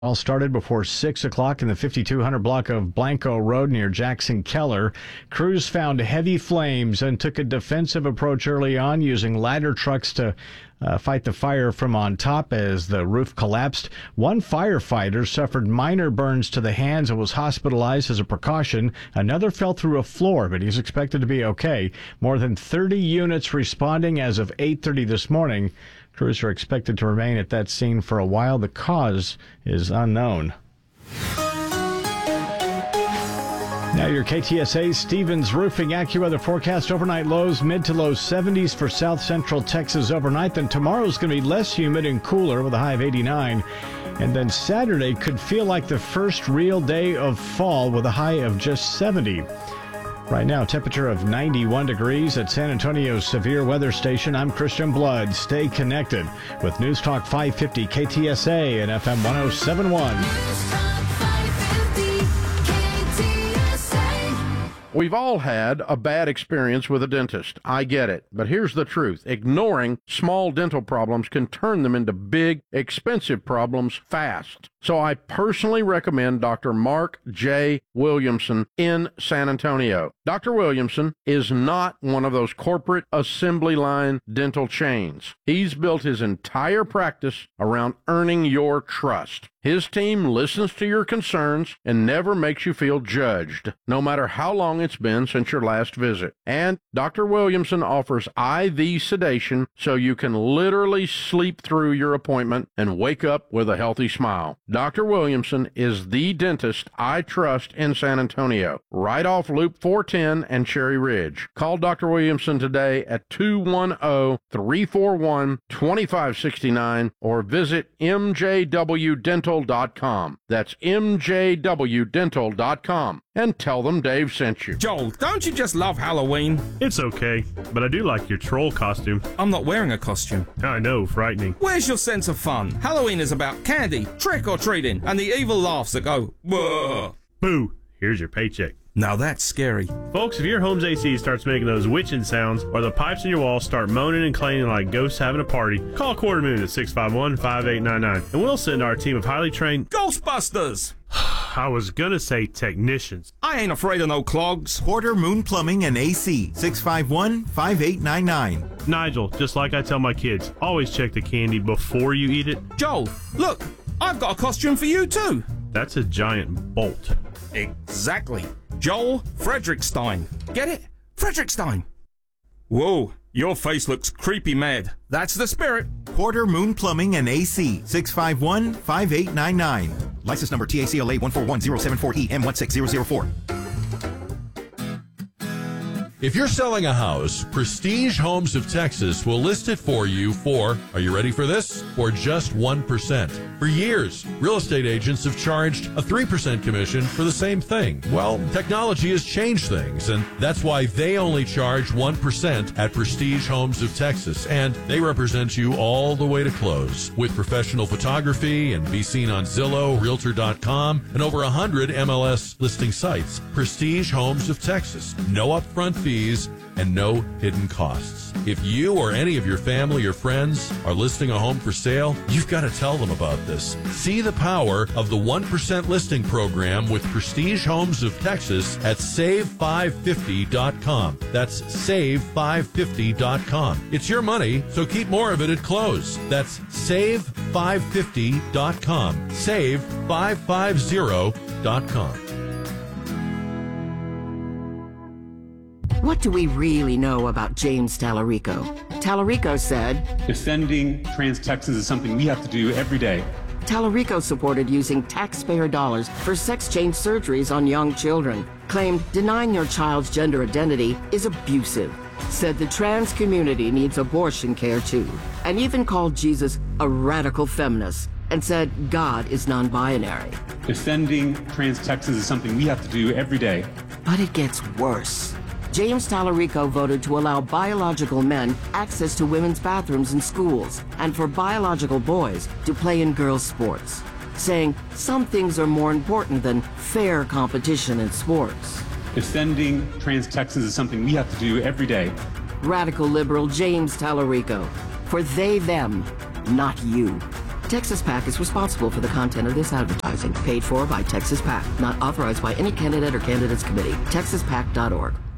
All started before 6 o'clock in the 5200 block of Blanco Road near Jackson Keller. Crews found heavy flames and took a defensive approach early on, using ladder trucks to fight the fire from on top as the roof collapsed. One firefighter suffered minor burns to the hands and was hospitalized as a precaution. Another fell through a floor, but he's expected to be okay. More than 30 units responding as of 8:30 this morning. Crews are expected to remain at that scene for a while. The cause is unknown. Now your KTSA Stevens Roofing AccuWeather forecast. Overnight lows mid to low 70s for south central Texas overnight. Then tomorrow's going to be less humid and cooler with a high of 89. And then Saturday could feel like the first real day of fall with a high of just 70. Right now, temperature of 91 degrees at San Antonio's Severe Weather Station. I'm Christian Blood. Stay connected with News Talk 550 KTSA and FM 1071. We've all had a bad experience with a dentist. I get it. But here's the truth. Ignoring small dental problems can turn them into big, expensive problems fast. So I personally recommend Dr. Mark J. Williamson in San Antonio. Dr. Williamson is not one of those corporate assembly line dental chains. He's built his entire practice around earning your trust. His team listens to your concerns and never makes you feel judged, no matter how long it's been since your last visit. And Dr. Williamson offers IV sedation so you can literally sleep through your appointment and wake up with a healthy smile. Dr. Williamson is the dentist I trust in San Antonio, right off Loop 410 and Cherry Ridge. Call Dr. Williamson today at 210-341-2569 or visit mjwdental.com. That's mjwdental.com. And tell them Dave sent you. Joel, don't you just love Halloween? It's okay, but I do like your troll costume. I'm not wearing a costume. I know, frightening. Where's your sense of fun? Halloween is about candy, trick-or-treating, and the evil laughs that go, "Whoa." Boo! Here's your paycheck. Now that's scary. Folks, if your home's AC starts making those witching sounds or the pipes in your wall start moaning and clanging like ghosts having a party, call Quarter Moon at 651-5899 and we'll send our team of highly trained Ghostbusters! I was gonna say technicians. I ain't afraid of no clogs. Quarter Moon Plumbing and AC, 651-5899. Nigel, just like I tell my kids, always check the candy before you eat it. Joel, look, I've got a costume for you too. That's a giant bolt. Exactly. Joel Frederickstein. Get it? Frederickstein. Whoa, your face looks creepy mad. That's the spirit. Quarter Moon Plumbing and AC, 651-5899. License number TACLA 141074E M16004. If you're selling a house, Prestige Homes of Texas will list it for you for, are you ready for this? For just 1%. For years, real estate agents have charged a 3% commission for the same thing. Well, technology has changed things, and that's why they only charge 1% at Prestige Homes of Texas, and they represent you all the way to close. With professional photography and be seen on Zillow, Realtor.com, and over 100 MLS listing sites. Prestige Homes of Texas. No upfront fees and no hidden costs. If you or any of your family or friends are listing a home for sale, you've got to tell them about this. See the power of the 1% listing program with Prestige Homes of Texas at Save550.com. That's Save550.com. It's your money, so keep more of it at close. That's Save550.com. Save550.com. What do we really know about James Tallarico? Tallarico said, defending trans Texas is something we have to do every day. Tallarico supported using taxpayer dollars for sex change surgeries on young children, claimed denying your child's gender identity is abusive, said the trans community needs abortion care too, and even called Jesus a radical feminist, and said God is non-binary. Defending trans Texas is something we have to do every day. But it gets worse. James Tallarico voted to allow biological men access to women's bathrooms in schools and for biological boys to play in girls' sports, saying some things are more important than fair competition in sports. Defending trans Texas is something we have to do every day. Radical liberal James Tallarico. For they, them, not you. Texas PAC is responsible for the content of this advertising, paid for by Texas PAC, not authorized by any candidate or candidates committee. TexasPAC.org.